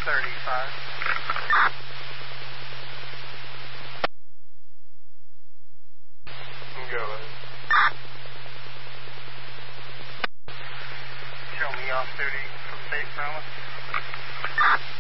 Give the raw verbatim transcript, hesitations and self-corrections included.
thirty-five. Go ahead. Show me off duty from base Brahma.